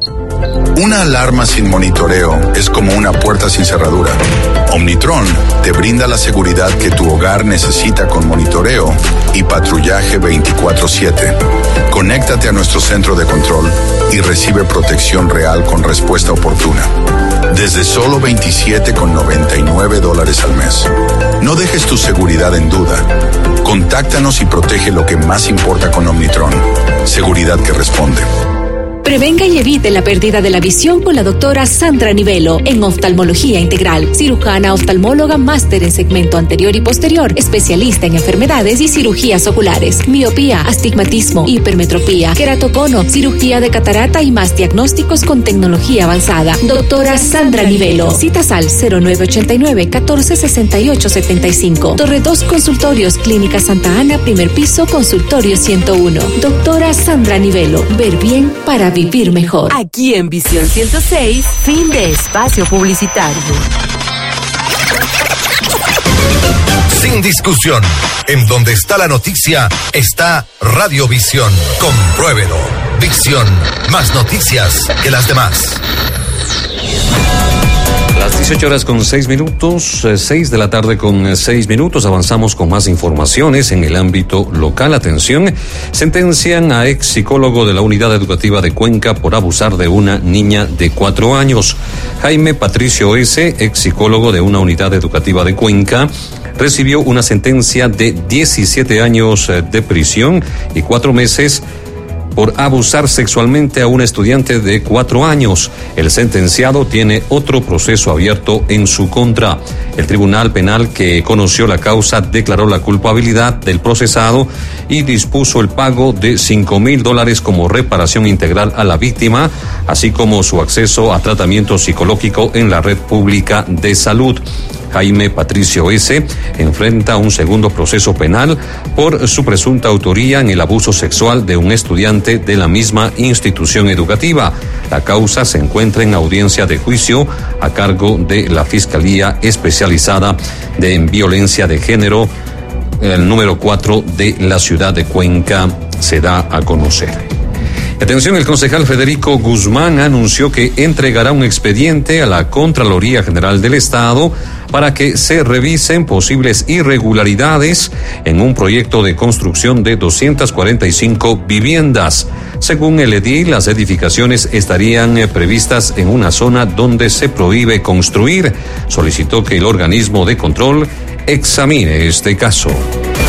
Una alarma sin monitoreo es como una puerta sin cerradura. Omnitron te brinda la seguridad que tu hogar necesita con monitoreo y patrullaje 24/7. Conéctate a nuestro centro de control y recibe protección real con respuesta oportuna. Desde solo $27,99 al mes. No dejes tu seguridad en duda. Contáctanos y protege lo que más importa con Omnitron. Seguridad que responde. Prevenga y evite la pérdida de la visión con la doctora Sandra Nivelo en oftalmología integral, cirujana oftalmóloga máster en segmento anterior y posterior, especialista en enfermedades y cirugías oculares, miopía, astigmatismo, hipermetropía, queratocono, cirugía de catarata y más diagnósticos con tecnología avanzada. Doctora Sandra Nivelo. Citas al 0989-146875. Torre 2 Consultorios, Clínica Santa Ana, primer piso, consultorio 101. Doctora Sandra Nivelo. Ver bien para vivir mejor. Aquí en Visión 106, fin de espacio publicitario. Sin discusión, en donde está la noticia, está Radiovisión. Compruébelo. Visión, más noticias que las demás. Las 18:06, 6 de la tarde con 6 minutos. Avanzamos con más informaciones en el ámbito local. Atención, sentencian a ex psicólogo de la unidad educativa de Cuenca por abusar de una niña de 4 años. Jaime Patricio S., ex psicólogo de una unidad educativa de Cuenca, recibió una sentencia de 17 años de prisión y 4 meses por abusar sexualmente a un estudiante de 4 años. El sentenciado tiene otro proceso abierto en su contra. El Tribunal Penal que conoció la causa declaró la culpabilidad del procesado y dispuso el pago de $5,000 como reparación integral a la víctima, así como su acceso a tratamiento psicológico en la red pública de salud. Jaime Patricio S. enfrenta un segundo proceso penal por su presunta autoría en el abuso sexual de un estudiante de la misma institución educativa. La causa se encuentra en audiencia de juicio a cargo de la Fiscalía Especializada en Violencia de Género, el número 4 de la ciudad de Cuenca, se da a conocer. Atención, el concejal Federico Guzmán anunció que entregará un expediente a la Contraloría General del Estado para que se revisen posibles irregularidades en un proyecto de construcción de 245 viviendas. Según el edil, las edificaciones estarían previstas en una zona donde se prohíbe construir. Solicitó que el organismo de control examine este caso.